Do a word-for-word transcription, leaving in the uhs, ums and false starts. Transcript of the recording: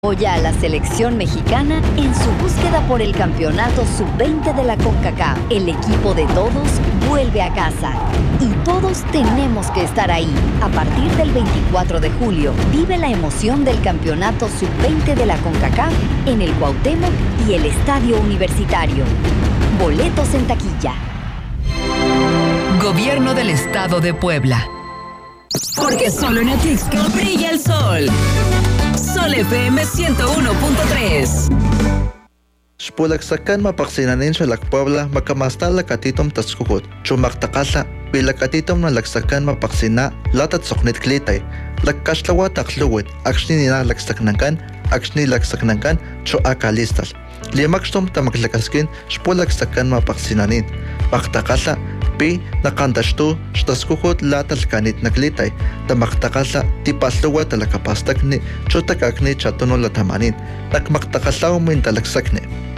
Apoya a la selección mexicana en su búsqueda por el campeonato sub veinte de la CONCACAF. El equipo de todos vuelve a casa y todos tenemos que estar ahí. A partir del veinticuatro de julio, vive la emoción del campeonato sub veinte de la CONCACAF en el Cuauhtémoc y el Estadio Universitario. Boletos en taquilla. Gobierno del Estado de Puebla. Porque solo en Atlixco brilla el sol. Sol F M ciento uno punto tres. Xpulaksakan mapaksinanin sa Puebla makamastal lakatitom taskuhut. Chumaktakasa pilakatitom na laksakan mapaksina latat soknit klitay. Lakkashlawa takluwit akshni nina laksaknangkan akshni laksaknangkan cho akalistas. Limakstom tamaklakaskin xpulaksakan mapaksinanin. Paktakasa pi nakandashtu xtaskuhut latal kanit naklitay. Tamaktakasa tipasluwa talakapastakni chotakakni chatuno latamanin. Nakmaktakalaw min talaksakni.